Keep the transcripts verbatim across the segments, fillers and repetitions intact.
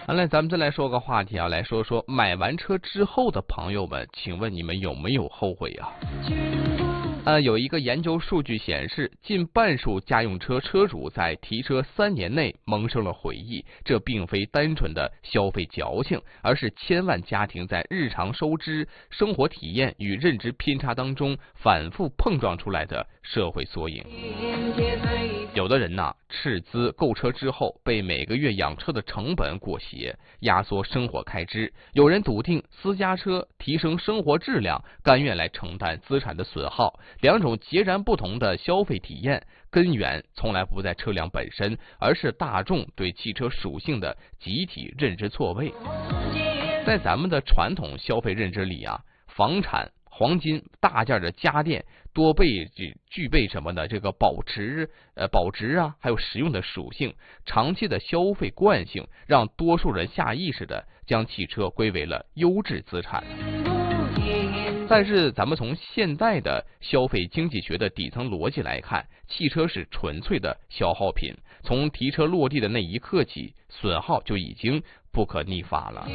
好了，咱们再来说个话题啊，来说说买完车之后的朋友们，请问你们有没有后悔啊？呃，有一个研究数据显示，近半数家用车车主在提车三年内萌生了悔意，这并非单纯的消费矫情，而是千万家庭在日常收支、生活体验与认知偏差当中反复碰撞出来的社会缩影。有的人呐、啊，斥资购车之后，被每个月养车的成本裹挟，压缩生活开支；有人笃定私家车提升生活质量，甘愿来承担资产的损耗。两种截然不同的消费体验，根源从来不在车辆本身，而是大众对汽车属性的集体认知错位。在咱们的传统消费认知里啊，房产、黄金、大件的家电多被具备什么呢？这个保值、呃保值啊，还有实用的属性，长期的消费惯性让多数人下意识的将汽车归为了优质资产。但是咱们从现代的消费经济学的底层逻辑来看，汽车是纯粹的消耗品，从提车落地的那一刻起，损耗就已经不可逆发了。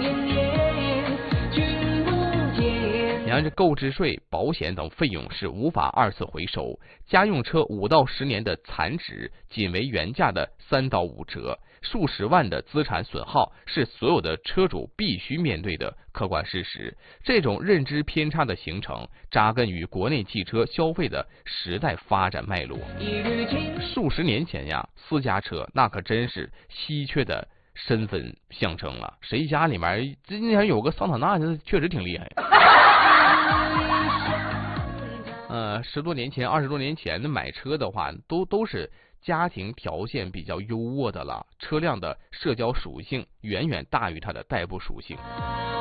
你看这购置税、保险等费用是无法二次回收，家用车五到十年的残值仅为原价的三到五折，数十万的资产损耗是所有的车主必须面对的客观事实。这种认知偏差的形成，扎根于国内汽车消费的时代发展脉络。数十年前呀，私家车那可真是稀缺的身份象征了，谁家里面今天有个桑塔纳，确实挺厉害。呃，十多年前、二十多年前的买车的话，都都是家庭条件比较优渥的了，车辆的社交属性远远大于它的代步属性。